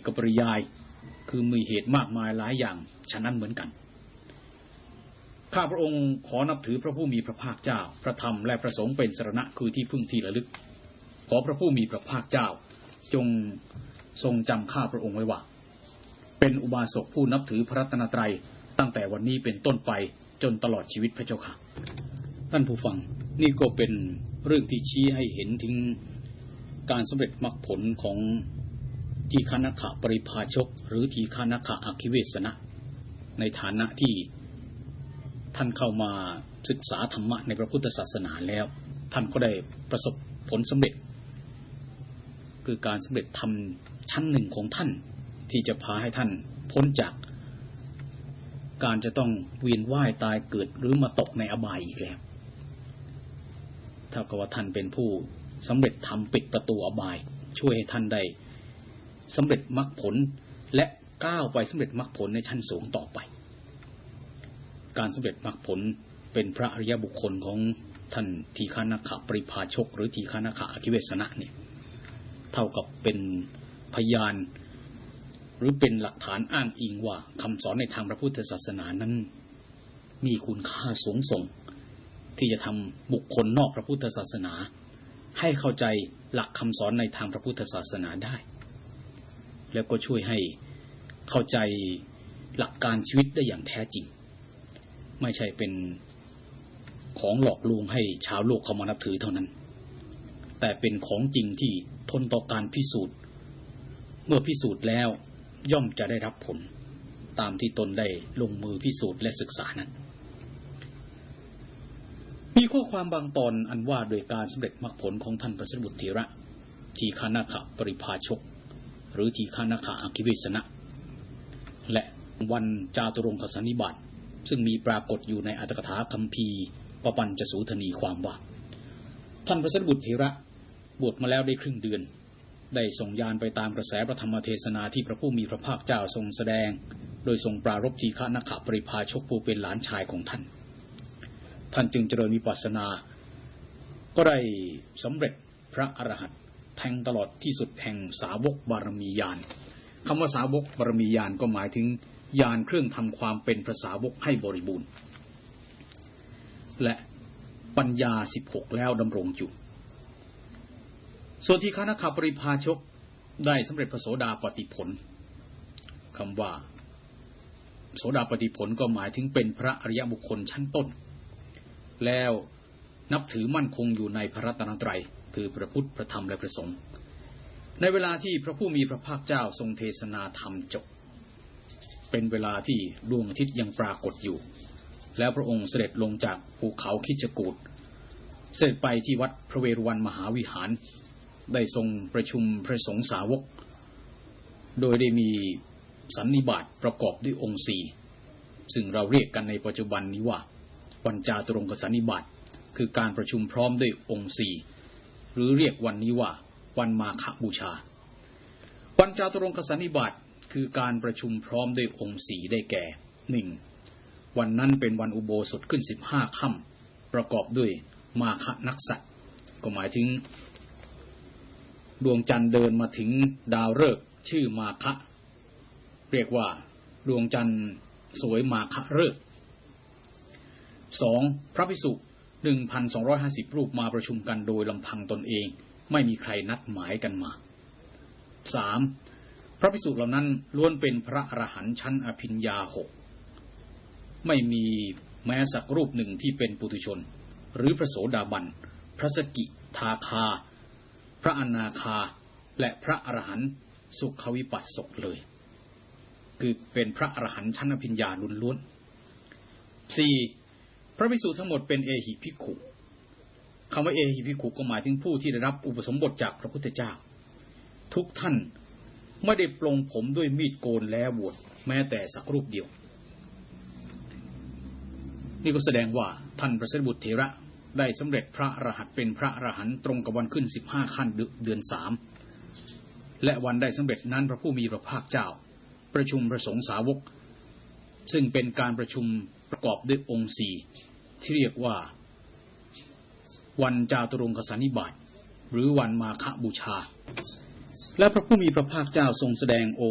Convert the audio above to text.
กับปริยายคือมีเหตุมากมายหลายอย่างฉะนั้นเหมือนกันข้าพระองค์ขอนับถือพระผู้มีพระภาคเจ้าพระธรรมและพระสงฆ์เป็นสรณะคือที่พึ่งที่ระลึกขอพระผู้มีพระภาคเจ้าจงทรงจำข้าพระองค์ไว้ว่าเป็นอุบาสกผู้นับถือพระรัตนตรัยตั้งแต่วันนี้เป็นต้นไปจนตลอดชีวิตพระเจ้าค่ะท่านผู้ฟังนี่ก็เป็นเรื่องที่ชี้ให้เห็นถึงการสำเร็จมรรคผลของทีฆนขปริภาชกหรือทีฆนขอคิเวสนะในฐานะที่ท่านเข้ามาศึกษาธรรมะในพระพุทธศาสนาแล้วท่านก็ได้ประสบผลสำเร็จคือการสำเร็จธรรมชั้นหนึ่งของท่านที่จะพาให้ท่านพ้นจากการจะต้องเวียนว่ายตายเกิดหรือมาตกในอบายอีกแล้วถ้ากับว่าท่านเป็นผู้สำเร็จธรรมปิดประตูอบายช่วยให้ท่านได้สำเร็จมรรคผลและก้าวไปสำเร็จมรรคผลในชั้นสูงต่อไปการสำเร็จมรรคผลเป็นพระอริยบุคคลของท่านทีฆนขปริภาชกหรือทีฆนขอคิเวสนะเนี่ยเท่ากับเป็นพยานหรือเป็นหลักฐานอ้างอิงว่าคำสอนในทางพระพุทธศาสนานั้นมีคุณค่าสูงส่งที่จะทำบุคคลนอกพระพุทธศาสนาให้เข้าใจหลักคำสอนในทางพระพุทธศาสนาได้แล้วก็ช่วยให้เข้าใจหลักการชีวิตได้อย่างแท้จริงไม่ใช่เป็นของหลอกลวงให้ชาวโลกเขามานับถือเท่านั้นแต่เป็นของจริงที่ทนต่อการพิสูจน์เมื่อพิสูจน์แล้วย่อมจะได้รับผลตามที่ตนได้ลงมือพิสูจน์และศึกษานั้นมีข้อความบางตอนอันว่าโดยการสำเร็จมรรคผลของท่านพระสัมมาสัมพุทธเถระทีฆนขปริภาชกหรือทีฆนขอคิเวสนะและวันจาตุรงคสันนิบาตซึ่งมีปรากฏอยู่ในอัตถกถาคัมภีร์ปปัญจสูทนีความว่าท่านพระสัมมาสัมพุทธเถระบวชมาแล้วได้ครึ่งเดือนได้ส่งยานไปตามกระแสพระธรรมเทศนาที่พระผู้มีพระภาคเจ้าทรงแสดงโดยทรงปรารภทีฆนขปริภาชกผู้เป็นหลานชายของท่านจึงเจริญวิปัสสนาก็ได้สำเร็จพระอรหันต์แทงตลอดที่สุดแห่งสาวกบารมีญาณคำว่าสาวกบารมีญาณก็หมายถึงญาณเครื่องทำความเป็นพระสาวกให้บริบูรณ์และปัญญา16แล้วดำรงอยู่ส่วนทีฆนขปริภาชกได้สำเร็จพระโสดาปัตติผลคำว่าโสดาปัตติผลก็หมายถึงเป็นพระอริยบุคคลชั้นต้นแล้วนับถือมั่นคงอยู่ในพระรัตนตรัยคือพระพุทธพระธรรมและพระสงฆ์ในเวลาที่พระผู้มีพระภาคเจ้าทรงเทศนาธรรมจบเป็นเวลาที่ดวงอาทิตย์ยังปรากฏอยู่แล้วพระองค์เสด็จลงจากภูเขาคิชกูฏเสด็จไปที่วัดพระเวรุวันมหาวิหารได้ทรงประชุมพระสงฆ์สาวกโดยได้มีสันนิบาตประกอบด้วยองค์4ซึ่งเราเรียกกันในปัจจุบันนี้ว่าวันจาตุรงคสันนิบาตคือการประชุมพร้อมด้วยองค์4หรือเรียกวันนี้ว่าวันมาฆบูชาวันจาตุรงคสันนิบาตคือการประชุมพร้อมด้วยองค์4ได้แก่ 1. วันนั้นเป็นวันอุโบสถขึ้น15ค่ำประกอบด้วยมาฆนักษัตริย์ก็หมายถึงดวงจันทร์เดินมาถึงดาวฤกษ์ชื่อมาฆเรียกว่าดวงจันทร์สวยมาฆฤกษ์ 2. พระภิกษุ 1,250 รูปมาประชุมกันโดยลำพังตนเองไม่มีใครนัดหมายกันมา 3. พระภิกษุเหล่านั้นล้วนเป็นพระอรหันต์ชั้นอภิญญา6ไม่มีแม้สักรูปหนึ่งที่เป็นปุถุชนหรือพระโสดาบันพระสกิทาคาพระอนาคาและพระอรหันต์สุขวิปัสสกเลยคือเป็นพระอรหันต์ชั้นอภิญญาล้วนๆ 4. พระภิกษุทั้งหมดเป็นเอหิภิกขุคำว่าเอหิภิกขุก็หมายถึงผู้ที่ได้รับอุปสมบทจากพระพุทธเจ้าทุกท่านไม่ได้ปลงผมด้วยมีดโกนแล้วบวชแม้แต่สักรูปเดียวนี่ก็แสดงว่าท่านพระสัมมาสัมพุทธเถระได้สำเร็จพระอรหันต์เป็นพระอรหันต์ตรงกับวันขึ้น15ค่ำเดือน3และวันได้สำเร็จนั้นพระผู้มีพระภาคเจ้าประชุมพระสงฆ์สาวกซึ่งเป็นการประชุมประกอบด้วยองค์4ที่เรียกว่าวันจาตุรงคสันนิบาตหรือวันมาฆบูชาและพระผู้มีพระภาคเจ้าทรงแสดงโอ